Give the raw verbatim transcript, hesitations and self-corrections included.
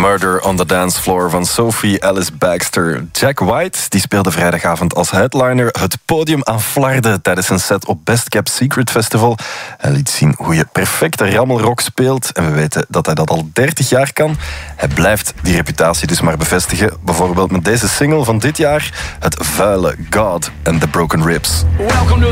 Murder on the Dance Floor van Sophie Alice Baxter. Jack White die speelde vrijdagavond als headliner het podium aan flarden tijdens een set op Best Kept Secret Festival. Hij liet zien hoe je perfecte rammelrock speelt en we weten dat hij dat al dertig jaar kan. Hij blijft die reputatie dus maar bevestigen. Bijvoorbeeld met deze single van dit jaar, het vuile God and the Broken Ribs. Welcome to